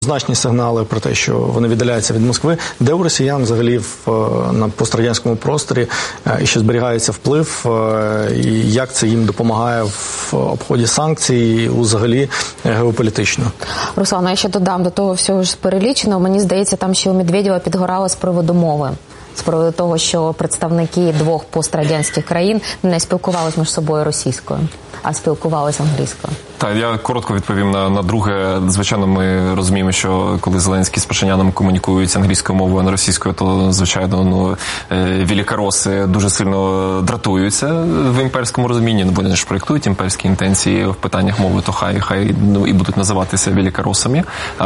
Значні сигнали про те, що вони віддаляються від Москви. Де у росіян взагалі на пострадянському просторі ще зберігається вплив, і як це їм допомагає в обході санкцій, взагалі геополітично? Руслан, я ще додам до того всього ж переліченого. Мені здається, там ще у Медведєва підгорало з приводу мови. З приводу того, що представники двох пострадянських країн не спілкувалися між собою російською, а спілкувалися англійською. Так, я коротко відповім на друге. Звичайно, ми розуміємо, що коли Зеленський з Пашиняном комунікують англійською мовою, а не російською, то, звичайно, великороси дуже сильно дратуються в імперському розумінні. Вони ж проєктують імперські інтенції в питаннях мови, то хай і будуть називатися великоросами.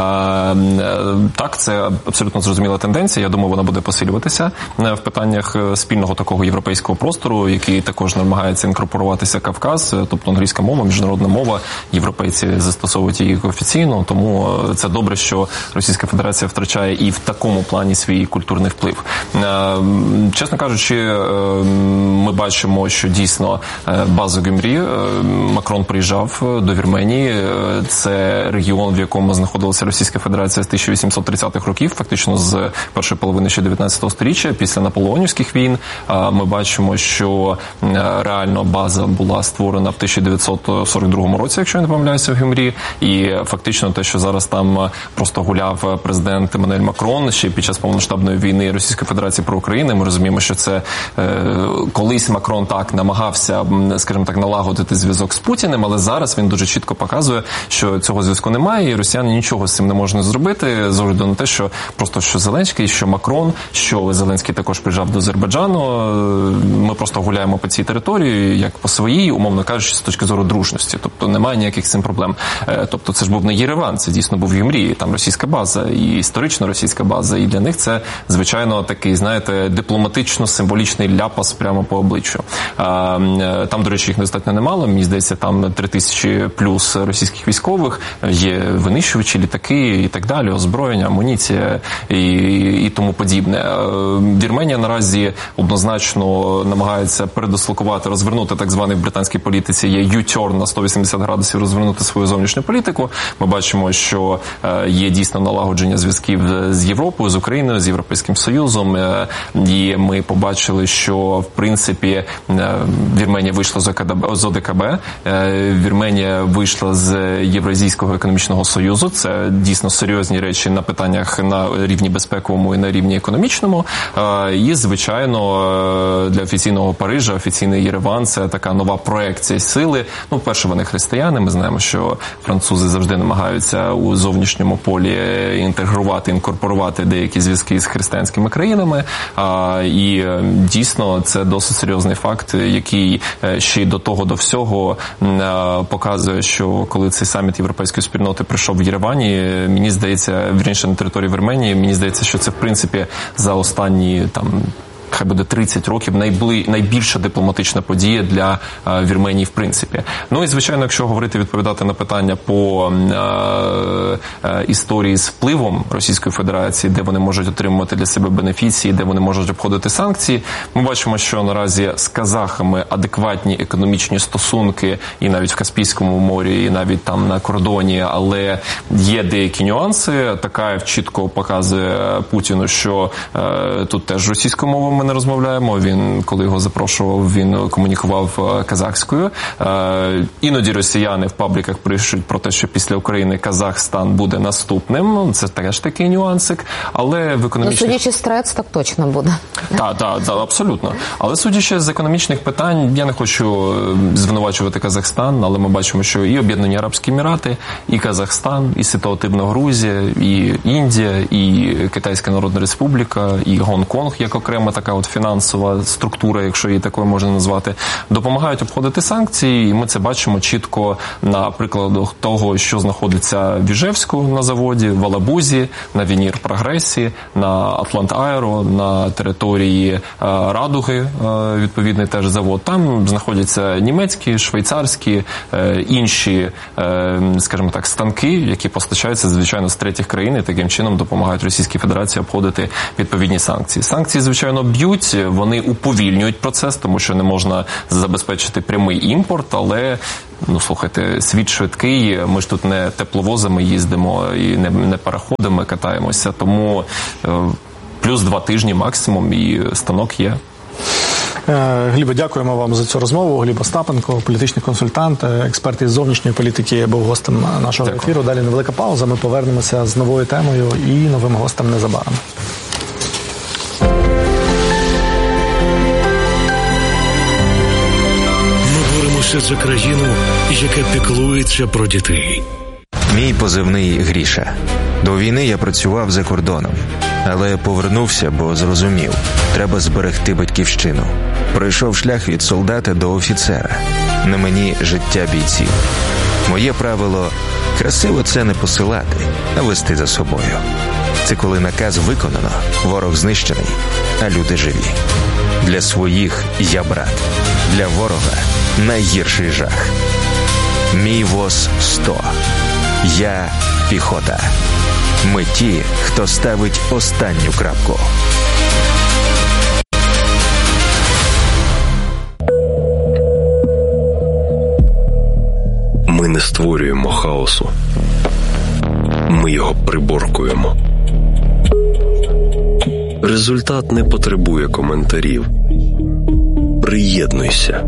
Так, це абсолютно зрозуміла тенденція. Я думаю, вона буде посилюватися в питаннях спільного такого європейського простору, який також намагається інкорпоруватися Кавказ, тобто англійська мова, міжнародна мова. Європейці застосовують її офіційно, тому це добре, що Російська Федерація втрачає і в такому плані свій культурний вплив. Чесно кажучи, ми бачимо, що дійсно база Гюмрі, Макрон приїжджав до Вірменії, це регіон, в якому знаходилася Російська Федерація з 1830-х років, фактично з першої половини ще 19 століття, після наполеонівських війн. Ми бачимо, що реально база була створена в 1942 році, якщо я не помиляюся, в Гюмрі, і фактично те, що зараз там просто гуляв президент Еммануель Макрон ще під час повномасштабної війни Російської Федерації про Україну, ми розуміємо, що це колись Макрон так намагався, скажімо так, налагодити зв'язок з Путіним, але зараз він дуже чітко показує, що цього зв'язку немає, і росіяни нічого з цим не можуть зробити, з огляду на те, що просто що Зеленський, що Макрон, що Зеленський також приїжджав до Азербайджану, ми просто гуляємо по цій території, як по своїй, умовно кажучи, з точки зору дружності, тобто немає ніяких з цим проблем. Тобто це ж був не Єреван, це дійсно був Гюмрі, там російська база, і історично російська база, і для них це, звичайно, такий, знаєте, дипломатично-символічний ляпас прямо по обличчю. Там, до речі, їх достатньо немало, мені здається, там 3000 плюс російських військових, є винищувачі, літаки і так далі, озброєння, амуніція і тому подібне. Вірменія наразі однозначно намагається передислокувати, розвернути так званий в британській політиці є U-turn на 180 градусів, розвернути свою зовнішню політику. Ми бачимо, що є дійсно налагодження зв'язків з Європою, з Україною, з Європейським Союзом. І ми побачили, що, в принципі, Вірменія вийшла з ОДКБ, Вірменія вийшла з Євразійського економічного союзу. Це дійсно серйозні речі на питаннях на рівні безпековому і на рівні економічному. І, звичайно, для офіційного Парижа, офіційний Єреван – це така нова проекція сили. Ну, перше, вони християни. Ми знаємо, що французи завжди намагаються у зовнішньому полі інтегрувати, інкорпорувати деякі зв'язки з християнськими країнами. І дійсно це досить серйозний факт, який ще й до того, до всього показує, що коли цей саміт європейської спільноти прийшов в Єревані, мені здається, вірніше на території Вірменії, мені здається, що це в принципі за останні хай буде 30 років найбільша дипломатична подія для Вірменії в принципі. Ну і, звичайно, якщо відповідати на питання по історії з впливом Російської Федерації, де вони можуть отримувати для себе бенефіції, де вони можуть обходити санкції, ми бачимо, що наразі з казахами адекватні економічні стосунки і навіть в Каспійському морі, і навіть там на кордоні, але є деякі нюанси. Такаєв чітко показує Путіну, що тут теж російською мовою ми не розмовляємо. Він, коли його запрошував, він комунікував казахською. Іноді росіяни в пабліках пишуть про те, що після України Казахстан буде наступним. Це теж такий нюансик. Але в економічних... Ну, судячи з ТРЕЦ, так точно буде. Так, абсолютно. Але судячи з економічних питань, я не хочу звинувачувати Казахстан, але ми бачимо, що і Об'єднані Арабські Емірати, і Казахстан, і ситуативна Грузія, і Індія, і Китайська Народна Республіка, і Гонконг, як окрема така от фінансова структура, якщо її такою можна назвати, допомагають обходити санкції, і ми це бачимо чітко на прикладах того, що знаходиться в Іжевську на заводі, в Алабузі, на Венір Прогресі, на Атлант Аеро, на території Радуги, відповідний теж завод. Там знаходяться німецькі, швейцарські, інші, скажімо так, станки, які постачаються, звичайно, з третіх країн і таким чином допомагають Російській Федерації обходити відповідні санкції. Санкції, звичайно, б'ють, вони уповільнюють процес, тому що не можна забезпечити прямий імпорт, але, слухайте, світ швидкий, ми ж тут не тепловозами їздимо і не пароходами катаємося, тому плюс 2 тижні максимум і станок є. Глібе, дякуємо вам за цю розмову. Гліб Остапенко, політичний консультант, експерт із зовнішньої політики, був гостем нашого ефіру. Далі невелика пауза, ми повернемося з новою темою і новим гостем незабаром. Ми боремося за країну, яка піклується про дітей. Мій позивний Гріша. До війни я працював за кордоном, але повернувся, бо зрозумів, треба зберегти батьківщину. Пройшов шлях від солдата до офіцера. На мені життя бійців. Моє правило – красиво це не посилати, а вести за собою. Це коли наказ виконано, ворог знищений, а люди живі. Для своїх я брат, для ворога найгірший жах. Мій ВОЗ 100. Я піхота. Ми ті, хто ставить останню крапку. Ми не створюємо хаосу. Ми його приборкуємо. Результат не потребує коментарів. Приєднуйся.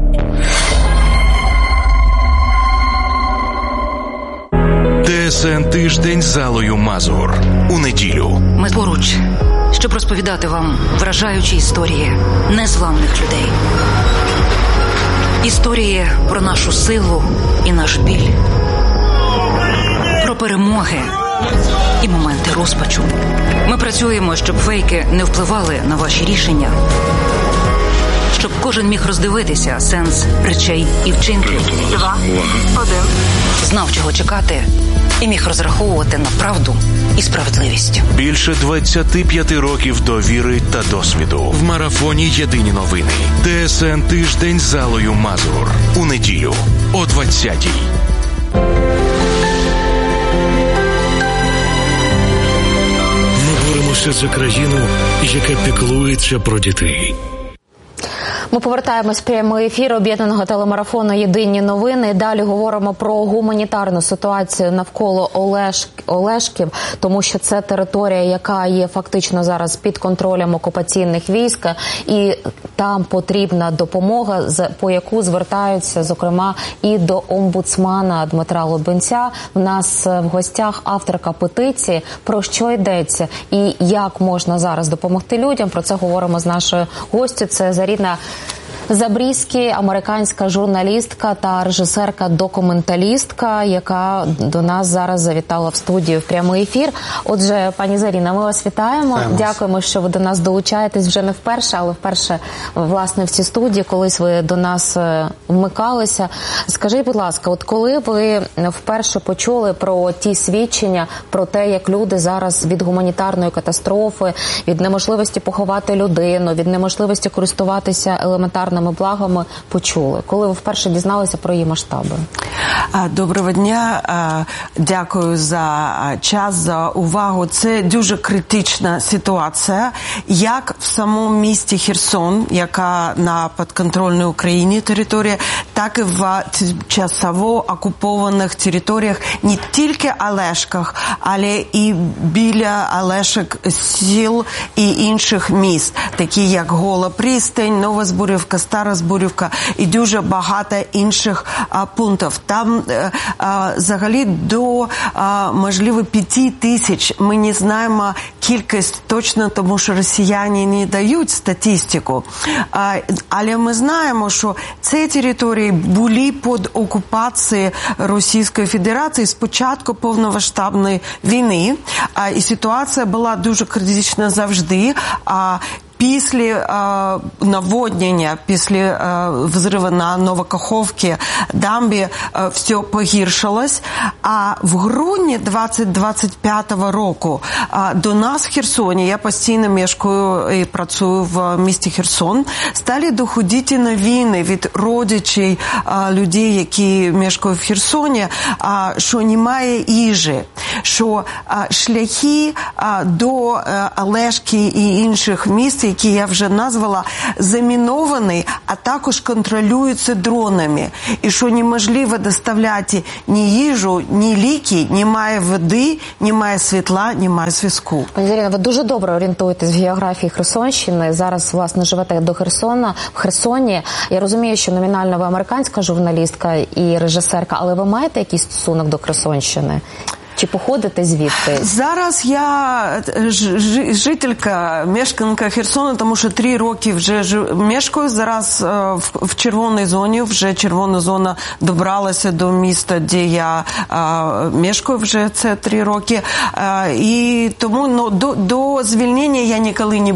ТСН «Тиждень» з Аллою Мазур. У неділю. Ми поруч, щоб розповідати вам вражаючі історії незламних людей. Історії про нашу силу і наш біль. Про перемоги і моменти розпачу. Ми працюємо, щоб фейки не впливали на ваші рішення. Щоб кожен міг роздивитися сенс речей і вчинків. 2, 1. Знав, чого чекати, і міг розраховувати на правду і справедливість. Більше 25 років довіри та досвіду. В марафоні «Єдині новини». ТСН «Тиждень» з Аллою Мазур. У неділю о 20-й. Ми боремося за країну, яка піклується про дітей. Ми повертаємось в прямий ефір об'єднаного телемарафону «Єдині новини». Далі говоримо про гуманітарну ситуацію навколо Олешків, тому що це територія, яка є фактично зараз під контролем окупаційних військ, і там потрібна допомога, по яку звертаються, зокрема, і до омбудсмана Дмитра Лубенця. У нас в гостях авторка петиції. Про що йдеться і як можна зараз допомогти людям? Про це говоримо з нашою гостю. Це Заріна Забрізькі, американська журналістка та режисерка-документалістка, яка до нас зараз завітала в студію в прямий ефір. Отже, пані Заріна, ми вас вітаємо. Дякуємо, що ви до нас долучаєтесь вже не вперше, але вперше, власне, в цій студії, колись ви до нас вмикалися. Скажіть, будь ласка, от коли ви вперше почули про ті свідчення, про те, як люди зараз від гуманітарної катастрофи, від неможливості поховати людину, від неможливості користуватися елементарними благами почули? Коли ви вперше дізналися про її масштаби? Доброго дня. Дякую за час, за увагу. Це дуже критична ситуація, як в самому місті Херсон, яка на підконтрольній Україні територія, так і в тимчасово окупованих територіях, не тільки Олешках, але і біля Олешок сіл і інших міст, такі як Гола Пристань, Новозбурівка, Стара Збурівка і дуже багато інших пунктів. Там взагалі до, можливо, 5 тисяч, ми не знаємо кількість точно, тому що росіяни не дають статистику. Але ми знаємо, що ці території були під окупацією Російської Федерації з початку повномасштабної війни. І ситуація була дуже критична завжди. Після наводнення, після взриву на Новокаховці дамбі все погіршилось. А в грудні 2025 року до нас в Херсоні, я постійно мешкаю і працюю в місті Херсон, стали доходити новини від родичів людей, які мешкають в Херсоні, що немає їжі, що шляхи до Олешки і інших міст, які я вже назвала, заміновані, а також контролюються дронами. І що неможливо доставляти ні їжу, ні ліки, немає води, немає світла, немає зв'язку. Пані Заріна, ви дуже добре орієнтуєтесь в географії Херсонщини. Зараз, власне, живете до Херсона, в Херсоні. Я розумію, що номінально ви американська журналістка і режисерка, але ви маєте якийсь стосунок до Херсонщини? Чи походите звідти? Зараз я жителька, мешканка Херсона, тому що 3 роки вже мешкаю. Зараз в червоній зоні, вже червона зона добралася до міста, де я мешкаю вже це 3 роки. І тому до звільнення я ніколи не